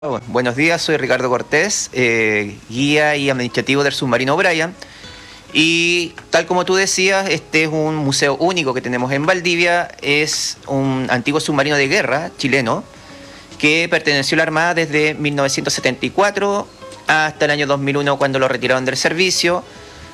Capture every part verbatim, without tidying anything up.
Bueno, buenos días, soy Ricardo Cortés, eh, guía y administrativo del submarino Brian. Y tal como tú decías, este es un museo único que tenemos en Valdivia. Es un antiguo submarino de guerra chileno que perteneció a la Armada desde mil novecientos setenta y cuatro hasta el año dos mil uno, cuando lo retiraron del servicio.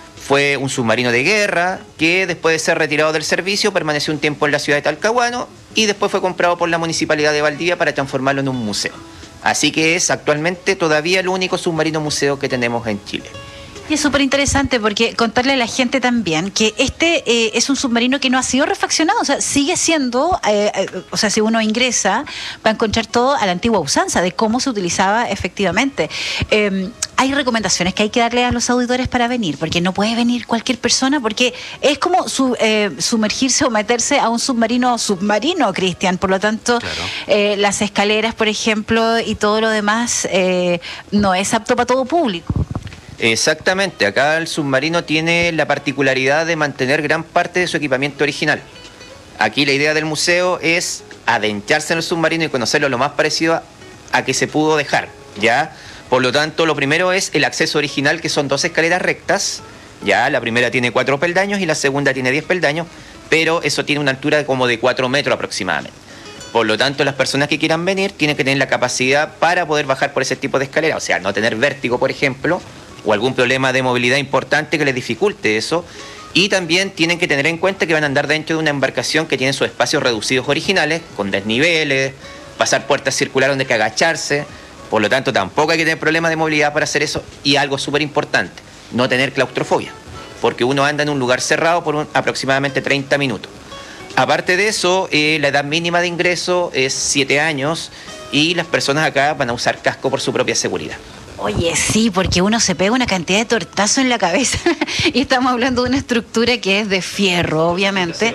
Fue un submarino de guerra que, después de ser retirado del servicio, permaneció un tiempo en la ciudad de Talcahuano y después fue comprado por la Municipalidad de Valdivia para transformarlo en un museo. Así que es actualmente todavía el único submarino museo que tenemos en Chile. Y es súper interesante porque contarle a la gente también que este eh, es un submarino que no ha sido refaccionado, o sea, sigue siendo, eh, eh, o sea, si uno ingresa va a encontrar todo a la antigua usanza de cómo se utilizaba efectivamente. Eh, hay recomendaciones que hay que darle a los auditores para venir, porque no puede venir cualquier persona, porque es como su, eh, sumergirse o meterse a un submarino submarino, Cristian, por lo tanto, claro. eh, las escaleras, por ejemplo, y todo lo demás eh, no es apto para todo público. Exactamente, acá el submarino tiene la particularidad de mantener gran parte de su equipamiento original. Aquí la idea del museo es adentrarse en el submarino y conocerlo lo más parecido a, a que se pudo dejar, ¿ya? Por lo tanto, lo primero es el acceso original, que son dos escaleras rectas, ¿ya? La primera tiene cuatro peldaños y la segunda tiene diez peldaños, pero eso tiene una altura como de cuatro metros aproximadamente. Por lo tanto, las personas que quieran venir tienen que tener la capacidad para poder bajar por ese tipo de escalera, o sea, no tener vértigo, por ejemplo, o algún problema de movilidad importante que les dificulte eso. Y también tienen que tener en cuenta que van a andar dentro de una embarcación que tiene sus espacios reducidos originales, con desniveles, pasar puertas circulares donde hay que agacharse. Por lo tanto, tampoco hay que tener problemas de movilidad para hacer eso. Y algo súper importante, no tener claustrofobia, porque uno anda en un lugar cerrado por un, aproximadamente treinta minutos. Aparte de eso, eh, la edad mínima de ingreso es siete años y las personas acá van a usar casco por su propia seguridad. Oye, sí, porque uno se pega una cantidad de tortazo en la cabeza y estamos hablando de una estructura que es de fierro, obviamente,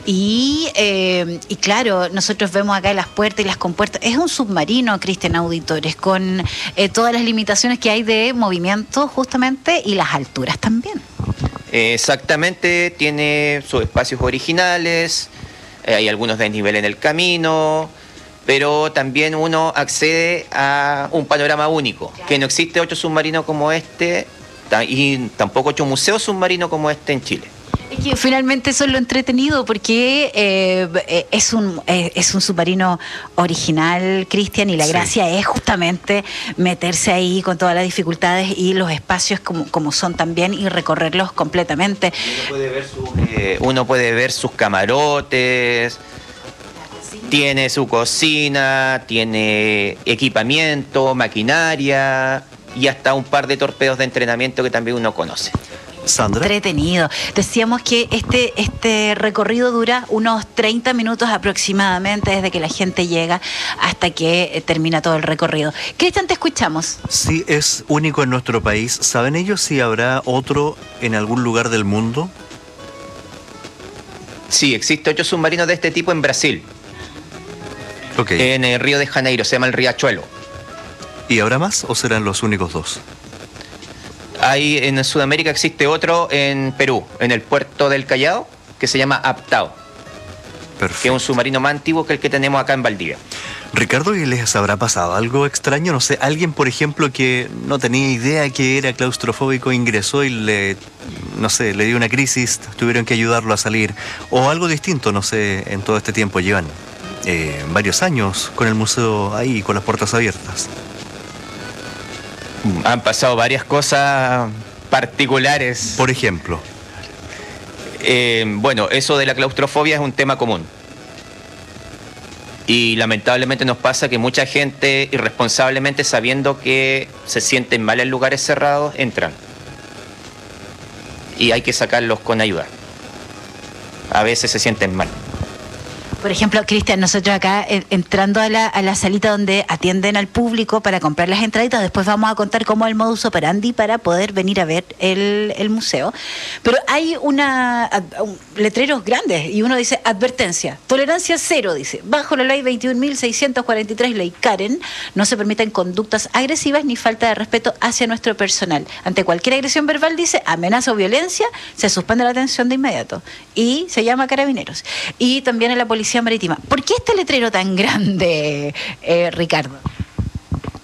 y, eh, y claro, nosotros vemos acá las puertas y las compuertas, es un submarino, Cristian, auditores, con eh, todas las limitaciones que hay de movimiento justamente y las alturas también. Exactamente, tiene sus espacios originales, eh, hay algunos desniveles en el camino, pero también uno accede a un panorama único, que no existe otro submarino como este y tampoco otro museo submarino como este en Chile. Es que finalmente eso es lo entretenido, porque eh, es, un, eh, es un submarino original, Cristian, y la sí. gracia es justamente meterse ahí con todas las dificultades y los espacios como, como son también y recorrerlos completamente. Uno puede ver sus, eh, uno puede ver sus camarotes, tiene su cocina, tiene equipamiento, maquinaria y hasta un par de torpedos de entrenamiento que también uno conoce. Sandra. Entretenido. Decíamos que este, este recorrido dura unos treinta minutos aproximadamente desde que la gente llega hasta que termina todo el recorrido. Cristian, te escuchamos. Sí, es único en nuestro país. ¿Saben ellos si habrá otro en algún lugar del mundo? Sí, existe otro submarino de este tipo en Brasil. Okay. En el Río de Janeiro, se llama el Riachuelo. ¿Y habrá más o serán los únicos dos? Hay, en Sudamérica existe otro en Perú, en el puerto del Callao, que se llama Aptao. Perfecto. Que es un submarino más antiguo que el que tenemos acá en Valdivia. Ricardo, ¿y les habrá pasado algo extraño? No sé, alguien, por ejemplo, que no tenía idea que era claustrofóbico, ingresó y le, no sé, le dio una crisis, tuvieron que ayudarlo a salir. O algo distinto, no sé, en todo este tiempo llevan eh, varios años con el museo ahí, con las puertas abiertas. Han pasado varias cosas particulares. Por ejemplo. Eh, bueno, eso de la claustrofobia es un tema común. Y lamentablemente nos pasa que mucha gente, irresponsablemente, sabiendo que se sienten mal en lugares cerrados, entran. Y hay que sacarlos con ayuda. A veces se sienten mal. Por ejemplo, Cristian, nosotros acá eh, entrando a la, a la salita donde atienden al público para comprar las entraditas, después vamos a contar cómo es el modus operandi para poder venir a ver el, el museo. Pero hay una un, letreros grandes y uno dice advertencia, tolerancia cero, dice, bajo la ley veintiún mil seiscientos cuarenta y tres, ley Karen, no se permiten conductas agresivas ni falta de respeto hacia nuestro personal. Ante cualquier agresión verbal, dice, amenaza o violencia, se suspende la atención de inmediato y se llama a carabineros. Y también a la policía marítima. ¿Por qué este letrero tan grande, eh, Ricardo?